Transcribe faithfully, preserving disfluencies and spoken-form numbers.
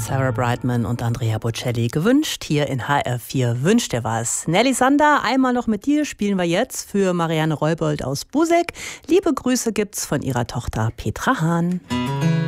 Sarah Brightman und Andrea Bocelli gewünscht. Hier in H R vier wünscht er was. Nelly Sander, einmal noch mit dir spielen wir jetzt für Marianne Reubold aus Buseck. Liebe Grüße gibt's von ihrer Tochter Petra Hahn.